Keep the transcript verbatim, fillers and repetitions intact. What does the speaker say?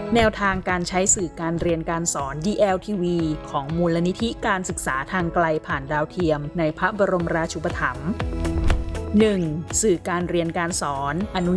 แนวทางการใช้สื่อการเรียนการสอน ดี แอล ที วี ของมูลนิธิการศึกษาทางไกลผ่านดาวเทียมในพระบรมราชูปถัมภ์ หนึ่ง. สื่อการเรียนการสอนอนุ